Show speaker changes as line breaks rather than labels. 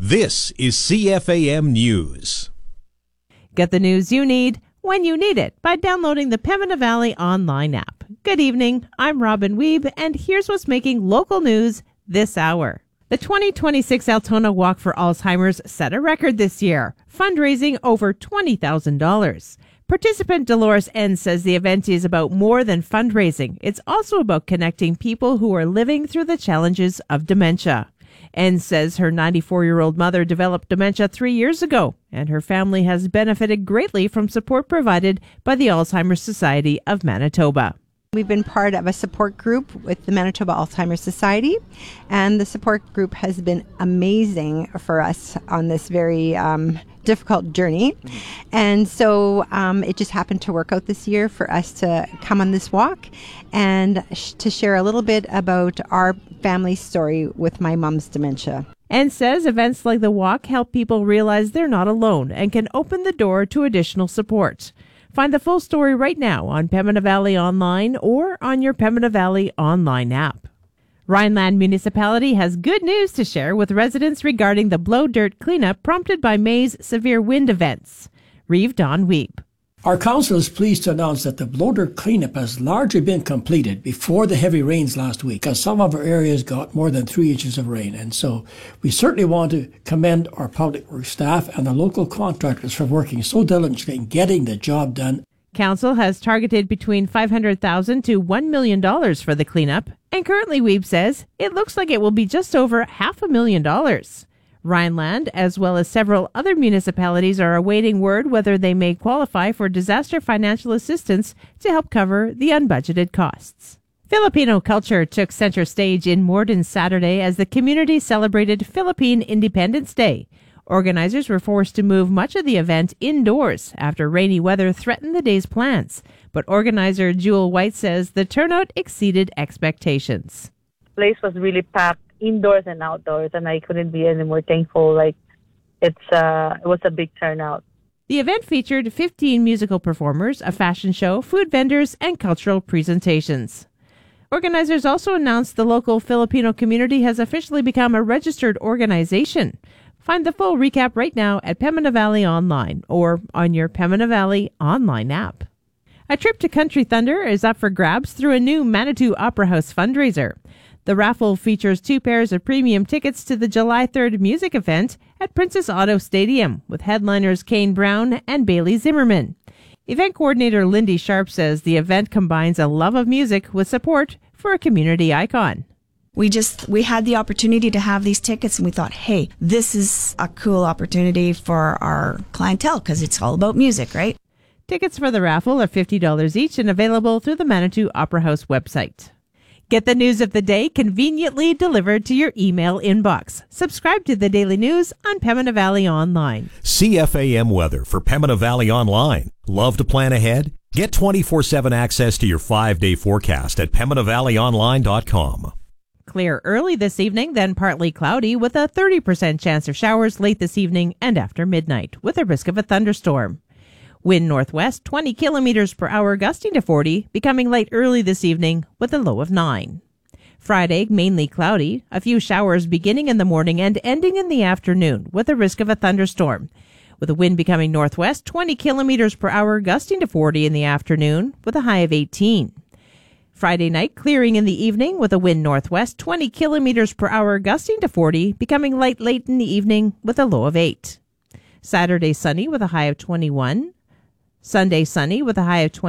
This is CFAM News.
Get the news you need when you need it by downloading the Pembina Valley online app. Good evening, I'm Robin Wiebe, and here's what's making local news this hour. The 2026 Altona Walk for Alzheimer's set a record this year, fundraising over $20,000. Participant Dolores N. says the event is about more than fundraising. It's also about connecting people who are living through the challenges of dementia. N says her 94-year-old mother developed dementia 3 years ago, and her family has benefited greatly from support provided by the Alzheimer's Society of Manitoba.
We've been part of a support group with the Manitoba Alzheimer's Society, and the support group has been amazing for us on this very difficult journey. And so it just happened to work out this year for us to come on this walk and to share a little bit about our family story with my mom's dementia.
And says events like the walk help people realize they're not alone and can open the door to additional support. Find the full story right now on Pembina Valley Online or on your Pembina Valley Online app. Rhineland Municipality has good news to share with residents regarding the blow dirt cleanup prompted by May's severe wind events. Reeve Don Wiebe.
Our council is pleased to announce that the blow dirt cleanup has largely been completed before the heavy rains last week, because some of our areas got more than 3 inches of rain. And so we certainly want to commend our public works staff and the local contractors for working so diligently in getting the job done.
Council has targeted between $500,000 to $1 million for the cleanup, and currently Wiebe says it looks like it will be just over $500,000. Rhineland, as well as several other municipalities, are awaiting word whether they may qualify for disaster financial assistance to help cover the unbudgeted costs. Filipino culture took center stage in Morden Saturday as the community celebrated Philippine Independence Day. Organizers were forced to move much of the event indoors after rainy weather threatened the day's plans. But organizer Jewel White says the turnout exceeded expectations.
The place was really packed, indoors and outdoors, and I couldn't be any more thankful. It was a big turnout.
The event featured 15 musical performers, a fashion show, food vendors, and cultural presentations. Organizers also announced the local Filipino community has officially become a registered organization. Find the full recap right now at Pembina Valley Online or on your Pembina Valley Online app. A trip to Country Thunder is up for grabs through a new Manitou Opera House fundraiser. The raffle features 2 pairs of premium tickets to the July 3rd music event at Princess Auto Stadium with headliners Kane Brown and Bailey Zimmerman. Event coordinator Lindy Sharp says the event combines a love of music with support for a community icon.
We had the opportunity to have these tickets, and we thought, hey, this is a cool opportunity for our clientele because it's all about music, right?
Tickets for the raffle are $50 each and available through the Manitou Opera House website. Get the news of the day conveniently delivered to your email inbox. Subscribe to the Daily News on Pembina Valley Online.
CFAM weather for Pembina Valley Online. Love to plan ahead? Get 24/7 access to your 5-day forecast at PembinaValleyOnline.com.
Clear early this evening, then partly cloudy with a 30% chance of showers late this evening and after midnight, with a risk of a thunderstorm. Wind northwest 20 kilometers per hour, gusting to 40, becoming light early this evening with a low of 9. Friday, mainly cloudy, a few showers beginning in the morning and ending in the afternoon, with a risk of a thunderstorm, with the wind becoming northwest 20 kilometers per hour, gusting to 40 in the afternoon with a high of 18. Friday night, clearing in the evening with a wind northwest 20 kilometers per hour, gusting to 40, becoming light late in the evening with a low of 8. Saturday, sunny with a high of 21. Sunday, sunny with a high of 20.